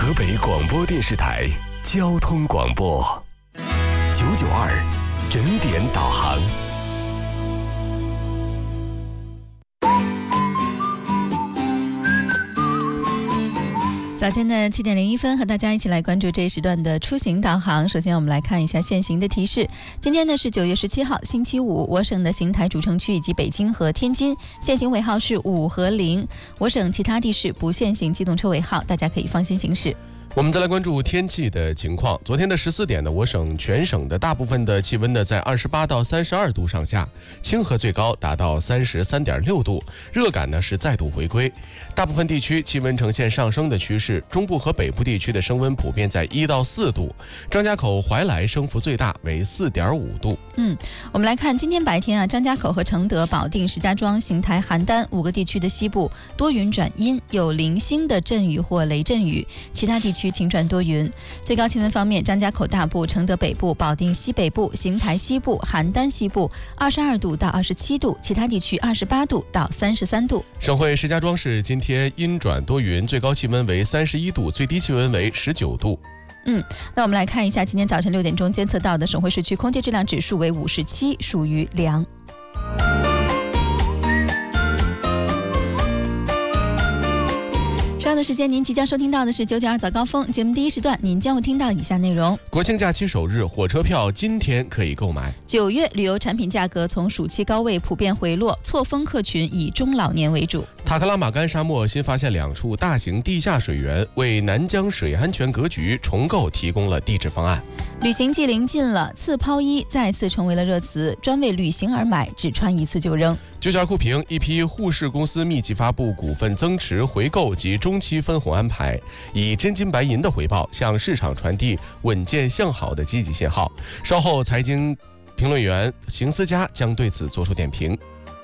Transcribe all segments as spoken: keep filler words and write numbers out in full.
河北广播电视台交通广播九九二整点导航。 早间的七点零一分，和大家一起来关注这一时段的出行导航。首先我们来看一下现行的提示。今天呢是九月十七号星期五，我省的邢台主城区以及北京和天津限行尾号是五和零，我省其他地市不限行机动车尾号，大家可以放心行驶。 我们再来关注天气的情况。昨天的十四点呢，我省全省的大部分的气温呢在二十八到三十二度上下，清河最高达到三十三点六度，热感呢是再度回归。大部分地区气温呈现上升的趋势，中部和北部地区的升温普遍在一到四度。张家口、怀来升幅最大为四点五度。 嗯，我们来看今天白天啊，张家口和承德、保定、石家庄、邢台、邯郸五个地区的西部多云转阴，有零星的阵雨或雷阵雨，其他地区晴转多云。最高气温方面，张家口大部、承德北部、保定西北部、邢台西部、邯郸西部二十二度到二十七度，其他地区二十八度到三十三度。 省会石家庄市今天阴转多云，最高气温为三十一度，最低气温为十九度。 嗯，那我们来看一下今天早晨六点钟监测到的省会市区空气质量指数为五十七，属于良。稍后的时间，您即将收听到的是九九二早高峰节目第一时段，您将会听到以下内容： 国庆假期首日，火车票今天可以购买。 九月旅游产品价格从暑期高位普遍回落，错峰客群以中老年为主。 塔克拉玛干沙漠新发现两处大型地下水源，为南疆水安全格局重构提供了地质方案。 旅行季临近了，次抛衣再次成为了热词，专为旅行而买，只穿一次就扔。 九九二酷评，一批沪市公司密集发布股份增持、回购及中期分红安排，以真金白银的回报向市场传递稳健向好的积极信号。稍后，财经评论员邢思佳将对此作出点评。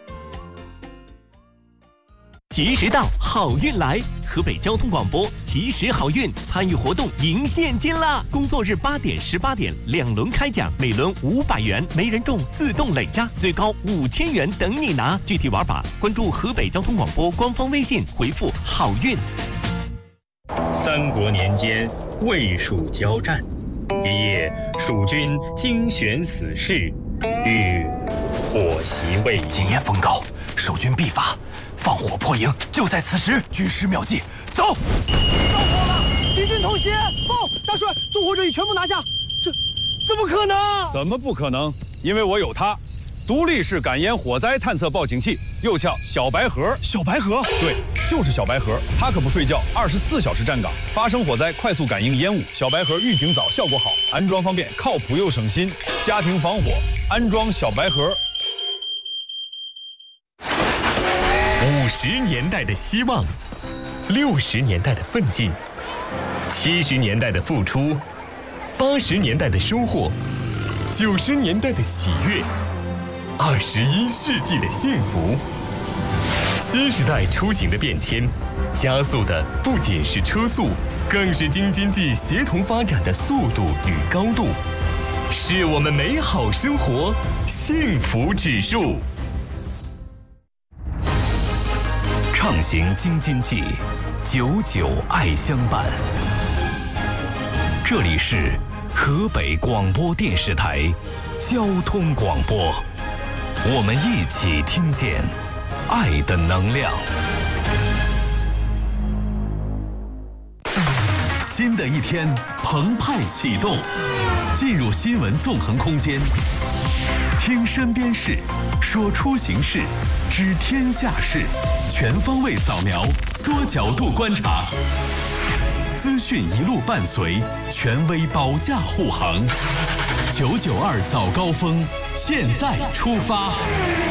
及时到，好运来！河北交通广播及时好运，参与活动赢现金啦！工作日八点、十八点两轮开奖，每轮五百元，没人中自动累加，最高五千元等你拿。具体玩法，关注河北交通广播官方微信，回复“好运”。 三国年间，魏蜀交战，一夜，蜀军精选死士，欲火袭魏营。 今夜风高，守军必发。放火破营，就在此时，举十秒计，走！ 着火了，敌军偷袭！报，大帅，纵火者已全部拿下。这怎么可能？ 怎么不可能？因为我有它，独立式感烟火灾探测报警器，又叫小白盒。 小白盒？ 对，就是小白盒，它可不睡觉，二十四小时站岗，发生火灾快速感应烟雾。小白盒预警早，效果好，安装方便，靠谱又省心。家庭防火，安装小白盒。 五十年代的希望，六十年代的奋进，七十年代的付出，八十年代的收获，九十年代的喜悦，二十一世纪的幸福。新时代出行的变迁，加速的不仅是车速，更是京津冀协同发展的速度与高度，是我们美好生活幸福指数。 畅行京津冀，久久爱相伴。这里是河北广播电视台交通广播，我们一起听见爱的能量。新的一天澎湃启动，进入新闻纵横空间，听身边事，说出行事，知天下事，全方位扫描，多角度观察，资讯一路伴随，权威保驾护航。九九二早高峰，现在出发。